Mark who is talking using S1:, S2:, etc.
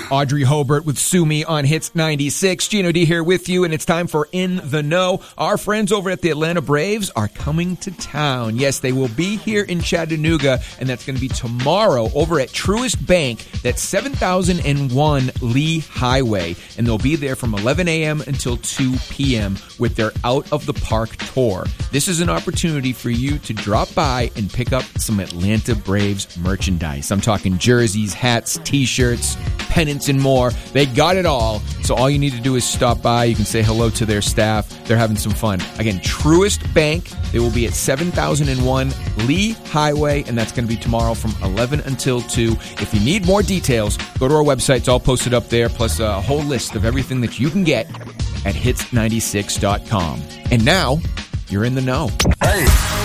S1: Audrey Hobart with Sue Me on Hits 96. Gino D here with you, and it's time for In the Know. Our friends over at the Atlanta Braves are coming to town. Yes, they will be here in Chattanooga, and that's going to be tomorrow over at Truist Bank. That's 7001 Lee Highway, and they'll be there from 11 a.m. until 2 p.m. with their Out of the Park tour. This is an opportunity for you to drop by and pick up some Atlanta Braves merchandise. I'm talking jerseys, hats, t-shirts, pennants, and more. They got it all. So all you need to do is stop by. You can say hello to their staff. They're having some fun. Again, Truist Bank. They will be at 7001 Lee Highway, and that's going to be tomorrow from 11 until 2. If you need more details, go to our website. It's all posted up there, plus a whole list of everything that you can get at hits96.com. And now, you're in the know.
S2: Hey.